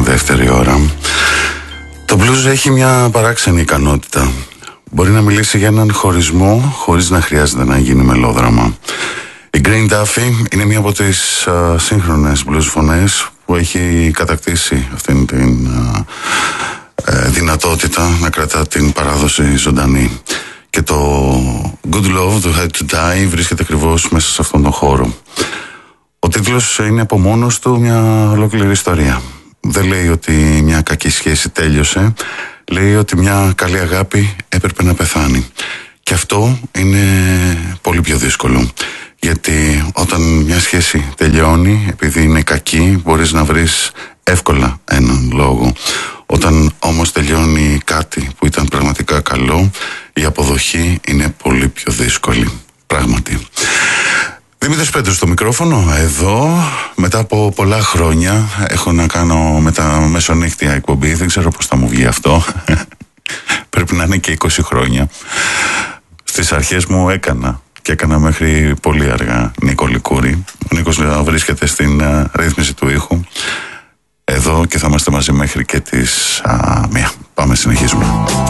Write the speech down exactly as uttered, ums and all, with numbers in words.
δεύτερη ώρα. Το blues έχει μια παράξενη ικανότητα. Μπορεί να μιλήσει για έναν χωρισμό χωρίς να χρειάζεται να γίνει μελόδραμα. Η Green Duffy είναι μία από τις uh, σύγχρονες blues φωνές που έχει κατακτήσει αυτήν την uh, uh, δυνατότητα να κρατά την παράδοση ζωντανή. Και το Good Love, το Had to Die, βρίσκεται ακριβώς μέσα σε αυτόν τον χώρο. Ο τίτλος είναι από μόνος του μια ολόκληρη ιστορία. Δεν λέει ότι μια κακή σχέση τέλειωσε, λέει ότι μια καλή αγάπη έπρεπε να πεθάνει. Και αυτό είναι πολύ πιο δύσκολο. Γιατί όταν μια σχέση τελειώνει, επειδή είναι κακή, μπορείς να βρεις εύκολα έναν λόγο. Όταν όμως τελειώνει κάτι που ήταν πραγματικά καλό, η αποδοχή είναι πολύ πιο δύσκολη. Πράγματι. Δημήτρης Πέτρος στο μικρόφωνο, εδώ, μετά από πολλά χρόνια έχω να κάνω με τα μεσονύχτια εκπομπή, δεν ξέρω πώς θα μου βγει αυτό, πρέπει να είναι και είκοσι χρόνια. Στις αρχές μου έκανα και έκανα μέχρι πολύ αργά Νίκο Λικούρη. Ο Νίκος βρίσκεται στην uh, ρύθμιση του ήχου εδώ και θα είμαστε μαζί μέχρι και τις uh, μία. Πάμε, συνεχίζουμε.